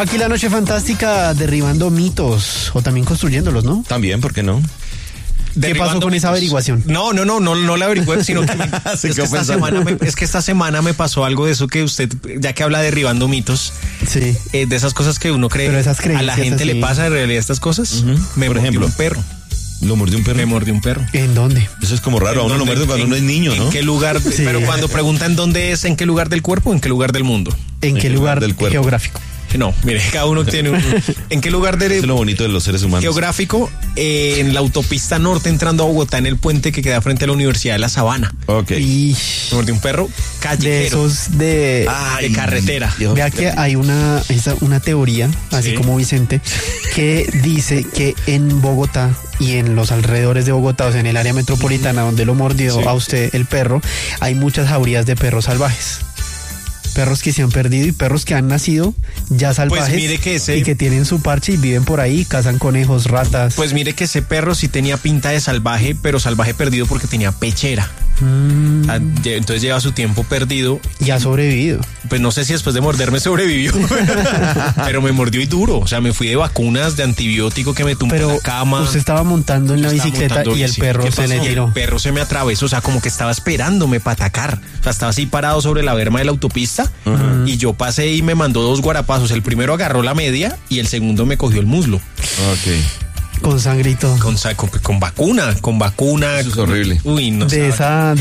Aquí la noche fantástica derribando mitos o también construyéndolos, ¿no? También, ¿por qué no? ¿Qué pasó con esa averiguación? No la averigué, sino que es que esta semana me pasó algo de eso que usted, ya que habla de derribando mitos, sí, de esas cosas que uno cree, pero esas a la gente le pasa en realidad estas cosas. Por ejemplo, un perro. ¿Lo mordió un perro? Me mordió un perro. ¿En dónde? Eso es como raro, a uno lo muerde cuando uno es niño, ¿no? ¿En qué lugar? Sí. Pero cuando preguntan dónde es, ¿en qué lugar del cuerpo o en qué lugar del mundo? ¿En qué lugar del cuerpo geográfico? No, mire, cada uno tiene un... ¿En qué lugar es lo bonito de los seres humanos. Geográfico? En la autopista norte entrando a Bogotá, en el puente que queda frente a la Universidad de La Sabana. Ok. Y Me mordió un perro callejero. de esos de carretera. Vea que hay una teoría, así Sí. como Vicente, que dice que en Bogotá y en los alrededores de Bogotá, o sea, en el área metropolitana donde lo mordió Sí. a usted el perro, hay muchas jaurías de perros salvajes. Perros que se han perdido y perros que han nacido ya salvajes, mire que ese- y que tienen su parche y viven por ahí, cazan conejos, ratas. Pues mire que ese perro sí tenía pinta de salvaje, pero salvaje perdido porque tenía pechera. Entonces lleva su tiempo perdido. Y ha sobrevivido. Pues no sé si después de morderme sobrevivió, pero me mordió y duro. O sea, me fui de vacunas, de antibiótico que me tumbó en Pero la cama. usted estaba montando en la Yo estaba bicicleta montando y el bici. perro ¿Qué se le pasó? tiró. El perro se me atravesó, o sea, como que estaba esperándome para atacar. O sea, estaba así parado sobre la berma de la autopista y yo pasé y me mandó 2 guarapazos. El primero agarró la media y el segundo me cogió el muslo. Ok. Con sangrito. Con vacuna. Eso es horrible. Uy, no De sabe.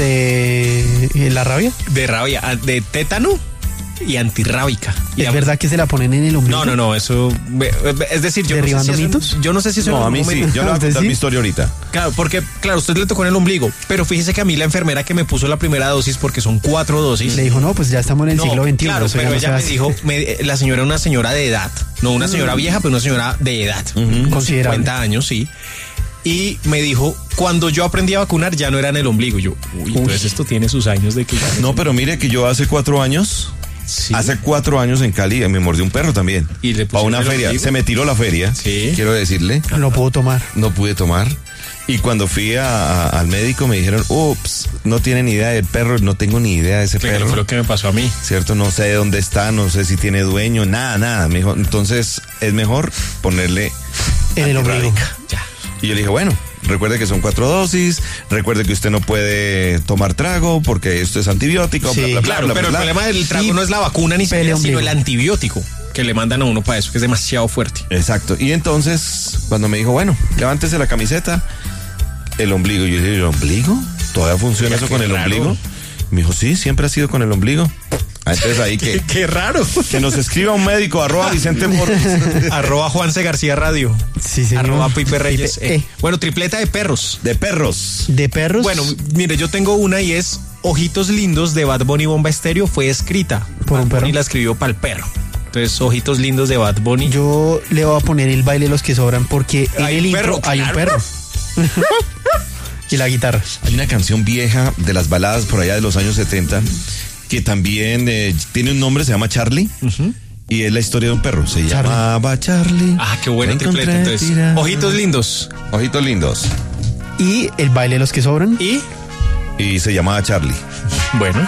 de la rabia. De rabia, de tétano y antirrábica. Y ¿Es verdad que se la ponen en el ombligo? No, eso... Es decir, yo ¿Derribando no sé si mitos? yo no sé si eso No, en a algún mí sí. momento- Yo le voy a ¿Usted contar sí? mi historia ahorita. Claro, porque, claro, usted le tocó en el ombligo, pero fíjese que a mí la enfermera que me puso la primera dosis, porque son 4 dosis... Le dijo, no, pues ya estamos en el siglo XXI. Claro, eso ya pero no se ella me hace. dijo, la señora era una señora de edad, no una señora vieja, pero una señora de edad, Considerable. 50 años, sí. Y me dijo, cuando yo aprendí a vacunar ya no era en el ombligo. Yo, entonces esto tiene sus años de que ya No, pero mire que yo hace 4 años... Sí. Hace 4 años en Cali me mordió un perro también. Y le para pusieron una el feria. ombligo. Se me tiró la feria. Sí. Quiero decirle. No puedo tomar. No pude tomar. Y cuando fui al médico me dijeron, ups, no tiene ni idea del perro, no tengo ni idea de ese Pero perro. fue lo que me pasó a mí. ¿Cierto? No sé dónde está, no sé si tiene dueño, nada. Me dijo, entonces es mejor ponerle En el ombligo. antirrábica. Ya. Y yo le dije, bueno, recuerde que son 4 dosis, recuerde que usted no puede tomar trago porque esto es antibiótico, Sí, bla, bla, bla, Claro, bla, pero bla, el bla. problema del trago Y no es la vacuna ni siquiera, ombligo. sino el antibiótico que le mandan a uno para eso, que es demasiado fuerte. Exacto. Y entonces, cuando me dijo, bueno, levántese la camiseta, el ombligo. Yo dije, ¿el ombligo? ¿Todavía funciona Mira, eso con qué el raro. ombligo? Me dijo, sí, siempre ha sido con el ombligo. Entonces ahí Qué raro. que nos escriba un médico, @Vicente Morris. @Juanse García Radio. Sí, señor. @Pipe Reyes. Pipe, Bueno, tripleta de perros. De perros. De perros. Bueno, mire, yo tengo una y es Ojitos Lindos de Bad Bunny Bomba Estéreo. Fue escrita Por un Bad Bunny perro. la escribió para el perro. Entonces, Ojitos Lindos de Bad Bunny. yo le voy a poner el baile de los que sobran porque en Hay el un intro perro, hay un claro. perro. Y la guitarra. Hay una canción vieja de las baladas por allá de los años 70 que también tiene un nombre, se llama Charlie. Y es la historia de un perro. Se llamaba Charlie. Ah, qué buena Lo tripleta. encontré Entonces, tirado. Ojitos Lindos. Ojitos lindos. Y el baile de los que sobran. Y, Y se llamaba Charlie. bueno,